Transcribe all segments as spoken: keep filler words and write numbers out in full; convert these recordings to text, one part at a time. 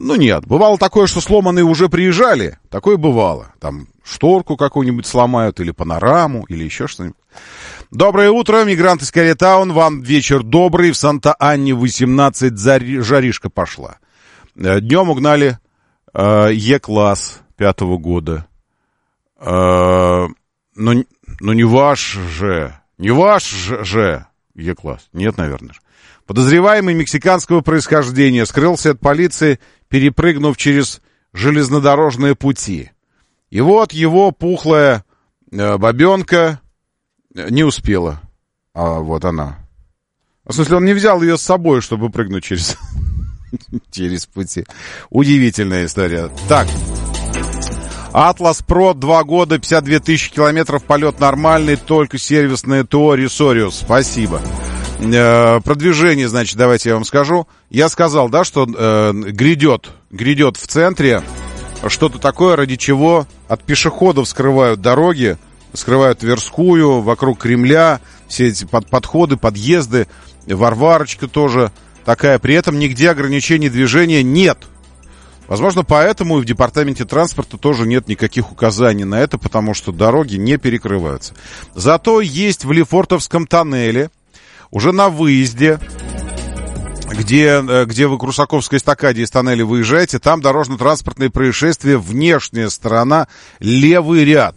Ну, нет. Бывало такое, что сломанные уже приезжали. Такое бывало. Там шторку какую-нибудь сломают, или панораму, или еще что-нибудь. Доброе утро, мигранты из Кореатаун. Вам вечер добрый. В Санта-Анне восемнадцать, жаришка пошла. Днем угнали э, Е-класс пятого года. Э, но, но не ваш же. Не ваш же Е-класс. Нет, наверное. Подозреваемый мексиканского происхождения скрылся от полиции, перепрыгнув через железнодорожные пути. И вот его пухлая э, бабенка не успела. А вот она. В смысле, он не взял ее с собой, чтобы прыгнуть через, через пути. Удивительная история. Так. Атлас Про, два года, пятьдесят две тысячи километров, полет нормальный, только сервисное ТО Ресориус. Спасибо. Э, продвижение, значит, давайте я вам скажу. Я сказал, да, что э, грядет, грядет в центре что-то такое, ради чего от пешеходов скрывают дороги, скрывают Тверскую, вокруг Кремля, все эти под, подходы, подъезды, Варварочка тоже такая. При этом нигде ограничений движения нет. Возможно, поэтому и в департаменте транспорта тоже нет никаких указаний на это, потому что дороги не перекрываются. Зато есть в Лефортовском тоннеле, уже на выезде, где, где вы к Русаковской эстакаде из тоннеля выезжаете, там дорожно-транспортные происшествия, внешняя сторона, левый ряд.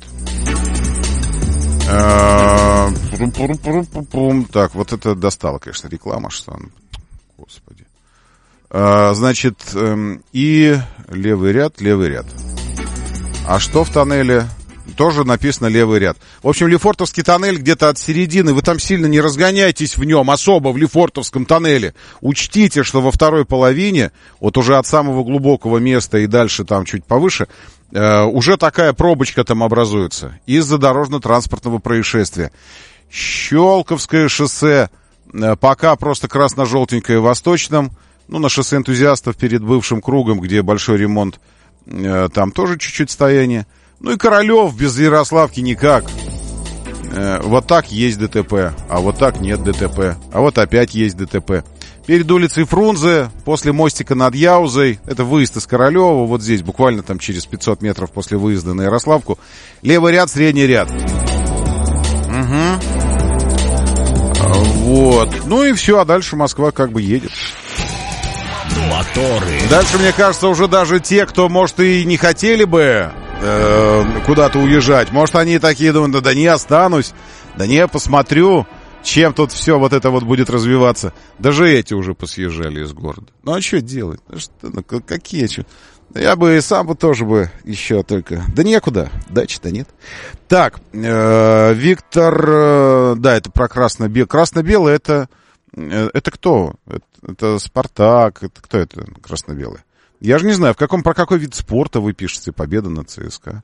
Так, вот это достало, конечно, реклама, что он... Господи. Значит, и левый ряд, левый ряд. А что в тоннеле? Тоже написано левый ряд. В общем, Лефортовский тоннель где-то от середины. Вы там сильно не разгоняйтесь в нем, особо в Лефортовском тоннеле. Учтите, что во второй половине, вот уже от самого глубокого места и дальше там чуть повыше, э, уже такая пробочка там образуется из-за дорожно-транспортного происшествия. Щелковское шоссе, э, пока просто красно-желтенькое в Восточном. Ну, на шоссе энтузиастов перед бывшим кругом, где большой ремонт, э, там тоже чуть-чуть стояние. Ну и Королев без Ярославки никак. Э, вот так есть ДТП, а вот так нет ДТП. А вот опять есть ДТП. Перед улицей Фрунзе, после мостика над Яузой, это выезд из Королева, вот здесь буквально там через пятьсот метров после выезда на Ярославку. Левый ряд, средний ряд. Угу. Вот. Ну и все, а дальше Москва как бы едет. Моторы. Дальше, мне кажется, уже даже те, кто, может, и не хотели бы э, куда-то уезжать, может, они такие думают, да, да не останусь, да не, посмотрю, чем тут все вот это вот будет развиваться. Даже эти уже посъезжали из города. Ну, а что делать? Ну, что, ну, какие, что? Я бы и сам бы тоже бы еще только... Да некуда, дачи-то нет. Так, э, Виктор... Э, да, это про красно-белый. Красно-белый это... Это кто? Это, это Спартак. Это кто это красно-белый? Я же не знаю, в каком, про какой вид спорта вы пишете. Победа на ЦСКА.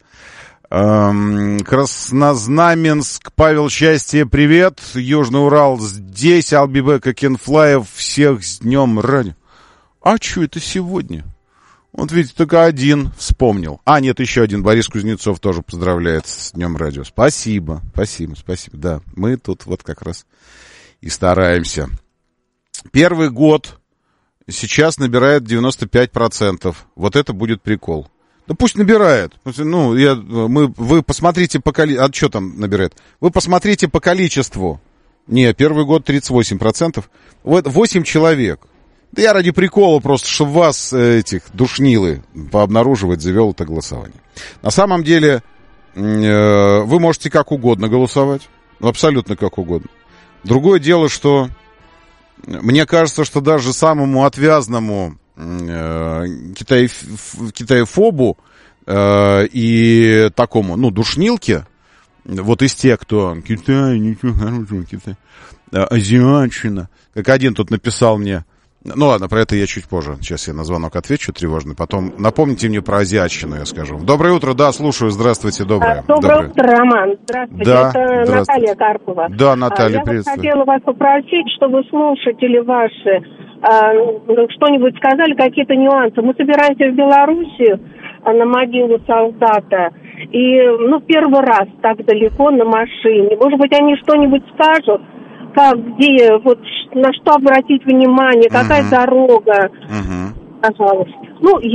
Эм, Краснознаменск. Павел, счастье, привет. Южный Урал здесь. Албибека Кенфлаев. Всех с днем радио. А что это сегодня? Вот видите, только один вспомнил. А, нет, еще один. Борис Кузнецов тоже поздравляет с днем радио. Спасибо, спасибо, спасибо. Да, мы тут вот как раз... И стараемся. Первый год сейчас набирает девяносто пять процентов. Вот это будет прикол. Да пусть набирает. Ну, я, мы, вы посмотрите по количеству. А что там набирает? Вы посмотрите по количеству. Не, первый год тридцать восемь процентов. Вот восемь человек. Да я ради прикола просто, чтобы вас, этих душнилы, пообнаруживать, завел это голосование. На самом деле, э, вы можете как угодно голосовать. Абсолютно как угодно. Другое дело, что мне кажется, что даже самому отвязному э, китаеф, китаефобу э, и такому, ну, душнилке, вот из тех, кто Китай, ничего хорошего, Китай, э, азиатчина, как один тут написал мне, ну ладно, про это я чуть позже, сейчас я на звонок отвечу тревожный, потом напомните мне про азиатчину, я скажу. Доброе утро, да, слушаю, здравствуйте, доброе. Доброе, доброе. утро, Роман, здравствуйте, да, это здравствуйте. Наталья Карпова. Да, Наталья, я приветствую. Я хотела вас попросить, чтобы слушатели ваши а, что-нибудь сказали, какие-то нюансы. Мы собираемся в Белоруссию а, на могилу солдата, и, ну, первый раз так далеко на машине. Может быть, они что-нибудь скажут? Как, где, вот на что обратить внимание, какая uh-huh. дорога, uh-huh. пожалуйста. Ну,